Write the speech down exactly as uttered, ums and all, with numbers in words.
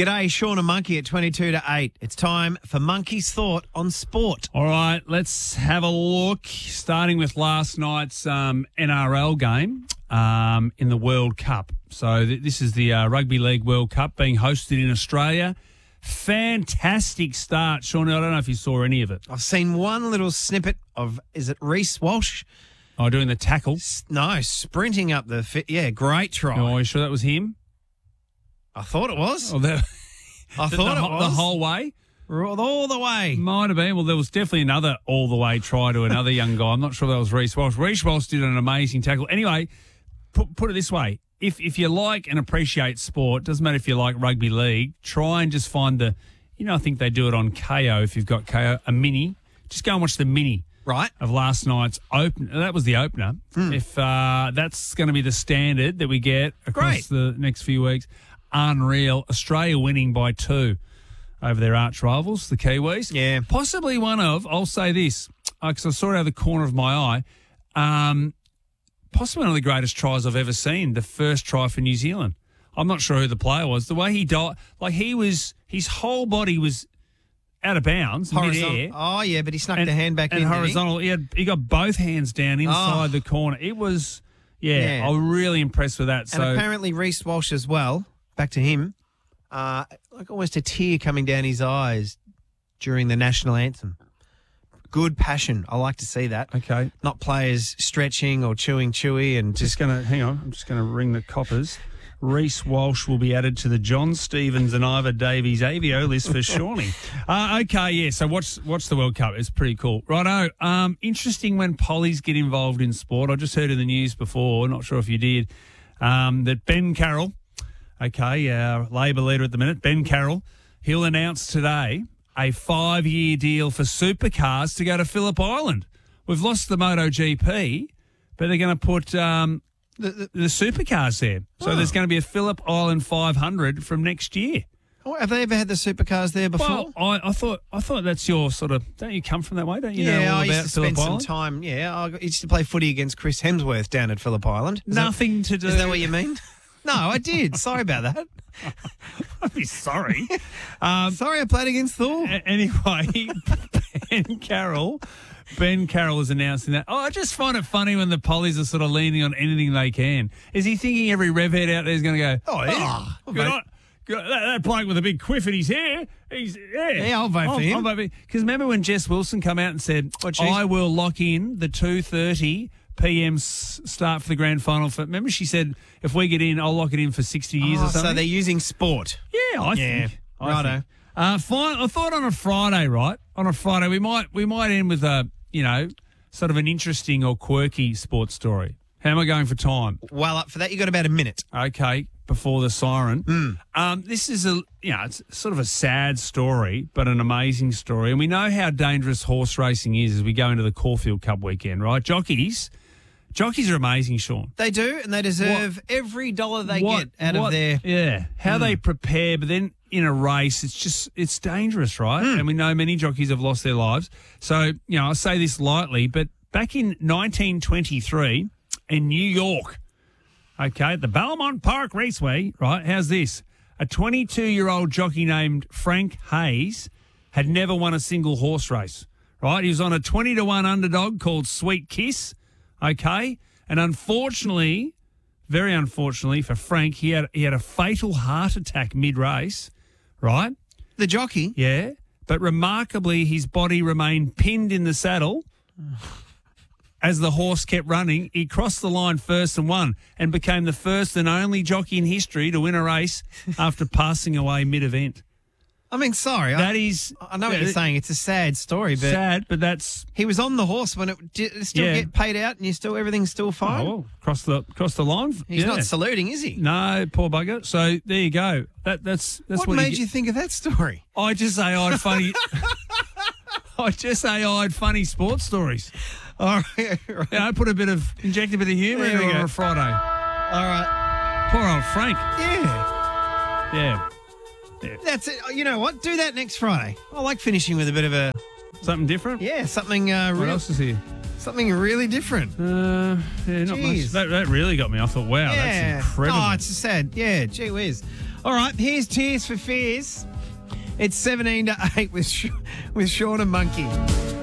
G'day, Sean and Monkey at twenty-two to eight. It's time for Monkey's Thought on Sport. All right, let's have a look, starting with last night's um, N R L game um, in the World Cup. So th- this is the uh, Rugby League World Cup being hosted in Australia. Fantastic start, Sean. I don't know if you saw any of it. I've seen one little snippet of, is it Reece Walsh? Oh, doing the tackle. S- No, sprinting up the fit. Yeah, great try. Oh, are you sure that was him? I thought it was. Oh, that, I the, thought the, it was. The whole way? All the way. Might have been. Well, there was definitely another all-the-way try to another young guy. I'm not sure that was Reece Walsh. Reece Walsh did an amazing tackle. Anyway, put, put it this way. If if you like and appreciate sport, doesn't matter if you like rugby league, try and just find the, you know, I think they do it on K O if you've got K O, a mini. Just go and watch the mini. Right. Of last night's open. That was the opener. Hmm. If uh, that's going to be the standard that we get across Great. the next few weeks, unreal. Australia winning by two over their arch rivals, the Kiwis. Yeah. Possibly one of, I'll say this, because I saw it out of the corner of my eye, um, possibly one of the greatest tries I've ever seen, the first try for New Zealand. I'm not sure who the player was. The way he died, like he was, his whole body was out of bounds, Horizontal. mid-air. Oh, yeah, but he snuck And, the hand back and in, did he? horizontal. He? had he got both hands down inside Oh. the corner. It was, yeah, Yeah. I was really impressed with that. And So apparently Reece Walsh as well, back to him, uh, like almost a tear coming down his eyes during the national anthem. Good passion. I like to see that. okay, Not players stretching or chewing chewy and just just... gonna hang on. I'm just gonna ring the coppers. Reece Walsh will be added to the John Stevens and Ivor Davies A V O list for Shawnee. Uh, okay, yeah. So watch watch the World Cup. It's pretty cool. Righto. Um, interesting when pollies get involved in sport. I just heard in the news before. Not sure if you did. Um, that Ben Carroll, okay, our Labor leader at the minute, Ben Carroll, he'll announce today a five-year deal for supercars to go to Phillip Island. We've lost the MotoGP, but they're going to put um, the, the, the supercars there. So Oh. there's going to be a Phillip Island five hundred from next year. Oh, have they ever had the supercars there before? Well, I, I thought I thought that's your sort of. Don't you come from that way? Don't you yeah, know all I about used to Phillip spend some Island? time. Yeah, I used to play footy against Chris Hemsworth down at Phillip Island. Is that- Nothing to do. Is that what you mean? No, I did. Sorry about that. I'd be sorry. um, Sorry, I played against Thor. A- Anyway, Ben Carroll, Ben Carroll is announcing that. Oh, I just find it funny when the pollies are sort of leaning on anything they can. Is he thinking every rev head out there is going to go, Oh, yeah. oh, good on, good, that, that bloke with a big quiff in his hair, he's, yeah. Yeah, I'll vote for him. Because remember when Jess Wilson come out and said, What, she- I will lock in the two thirty p m s start for the grand final. For, remember she said, if we get in, I'll lock it in for sixty years Oh, or something. so they're using sport. Yeah, I Yeah, think. I righto. think. Uh, fine. I thought on a Friday, right? On a Friday, we might we might end with a you know sort of an interesting or quirky sports story. How am I going for time? Well, up for that, you got about a minute. Okay, before the siren. Mm. Um, this is a you know it's sort of a sad story, but an amazing story, and we know how dangerous horse racing is as we go into the Caulfield Cup weekend, right? Jockeys, jockeys are amazing, Sean. They do, and they deserve every dollar they What- get out what- of their... yeah how they prepare, but then in a race it's just it's dangerous, right? And we know many jockeys have lost their lives. So you know I say this lightly, but back in nineteen twenty-three in New York, okay, at the Belmont Park Raceway, right? How's this? A twenty-two-year-old jockey named Frank Hayes had never won a single horse race, right? He was on a twenty to one underdog called Sweet Kiss, okay? And unfortunately, very unfortunately for Frank, he had he had a fatal heart attack mid-race, right? The jockey? Yeah. But remarkably, his body remained pinned in the saddle as the horse kept running. He crossed the line first and won and became the first and only jockey in history to win a race after passing away mid-event. I mean, sorry. That I, is... I know what you're saying. It's a sad story, but sad, but that's... he was on the horse when it did it still Yeah. get paid out and you still everything's still fine. Oh, well, cross the, cross the line. He's yeah. not saluting, is he? No, poor bugger. So there you go. That That's that's what, what, made get- you think of that story? I just say I had funny... I just say I had funny sports stories. All right. You know, put a bit of, inject a bit of humour There into we it on go. a Friday. All right. Poor old Frank. Yeah. Yeah. That's it. You know what? Do that next Friday. I like finishing with a bit of a, Something different? yeah, something uh, What real, else is here? something really different. Uh, yeah, not much. Jeez. That, that really got me. I thought, wow, yeah. that's incredible. Oh, it's a sad. Yeah, gee whiz. All right, here's Tears for Fears. It's seventeen to eight with, Sh- with Sean and Monkey.